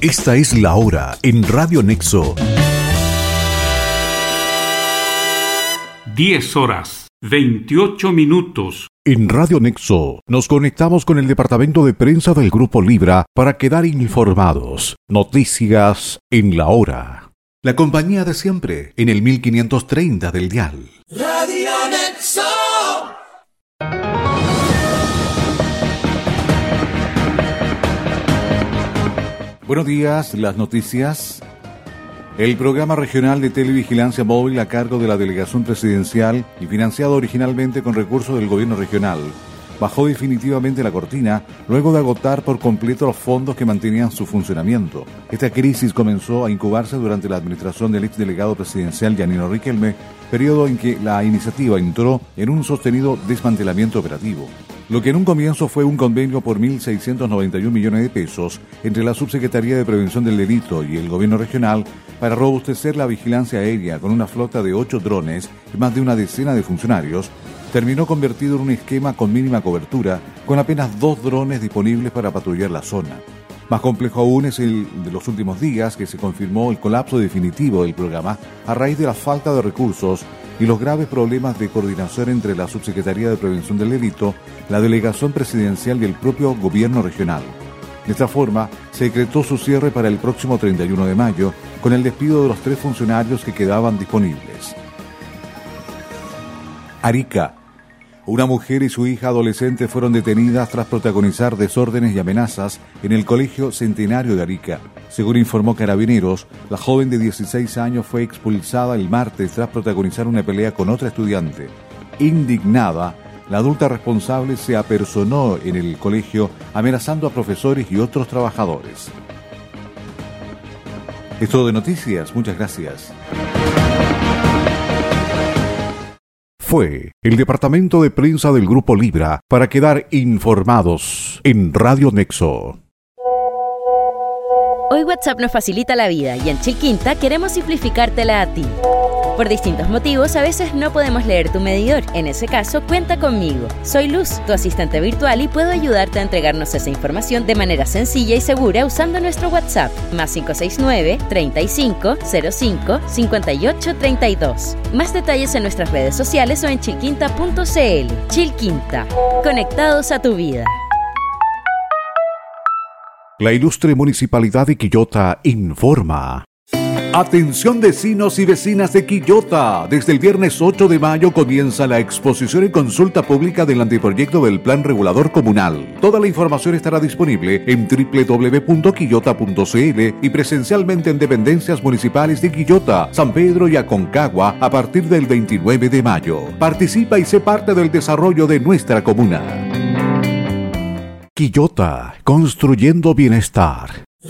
Esta es la hora en Radio Nexo. 10:28. En Radio Nexo nos conectamos con el departamento de prensa del Grupo Libra para quedar informados. Noticias en la hora. La compañía de siempre en el 1530 del dial. Radio Nexo. Buenos días, las noticias. El programa regional de televigilancia móvil a cargo de la delegación presidencial y financiado originalmente con recursos del gobierno regional bajó definitivamente la cortina luego de agotar por completo los fondos que mantenían su funcionamiento. Esta crisis comenzó a incubarse durante la administración del exdelegado presidencial Giannino Riquelme, periodo en que la iniciativa entró en un sostenido desmantelamiento operativo. Lo que en un comienzo fue un convenio por 1.691 millones de pesos entre la Subsecretaría de Prevención del Delito y el Gobierno Regional para robustecer la vigilancia aérea con una flota de 8 drones y más de una decena de funcionarios, terminó convertido en un esquema con mínima cobertura, con apenas 2 drones disponibles para patrullar la zona. Más complejo aún es el de los últimos días, que se confirmó el colapso definitivo del programa a raíz de la falta de recursos y los graves problemas de coordinación entre la Subsecretaría de Prevención del Delito, la Delegación Presidencial y el propio Gobierno Regional. De esta forma, se decretó su cierre para el próximo 31 de mayo, con el despido de los 3 funcionarios que quedaban disponibles. Arica. Una mujer y su hija adolescente fueron detenidas tras protagonizar desórdenes y amenazas en el Colegio Centenario de Arica. Según informó Carabineros, la joven de 16 años fue expulsada el martes tras protagonizar una pelea con otra estudiante. Indignada, la adulta responsable se apersonó en el colegio amenazando a profesores y otros trabajadores. Es todo de noticias, muchas gracias. Fue el departamento de prensa del Grupo Libra para quedar informados en Radio Nexo. Hoy WhatsApp nos facilita la vida y en Chilquinta queremos simplificártela a ti. Por distintos motivos, a veces no podemos leer tu medidor. En ese caso, cuenta conmigo. Soy Luz, tu asistente virtual, y puedo ayudarte a entregarnos esa información de manera sencilla y segura usando nuestro WhatsApp, más 569-3505-5832. Más detalles en nuestras redes sociales o en chilquinta.cl. Chilquinta, conectados a tu vida. La ilustre Municipalidad de Quillota informa. Atención vecinos y vecinas de Quillota. Desde el viernes 8 de mayo comienza la exposición y consulta pública del anteproyecto del Plan Regulador Comunal. Toda la información estará disponible en www.quillota.cl y presencialmente en dependencias municipales de Quillota, San Pedro y Aconcagua a partir del 29 de mayo. Participa y sé parte del desarrollo de nuestra comuna. Quillota, construyendo bienestar.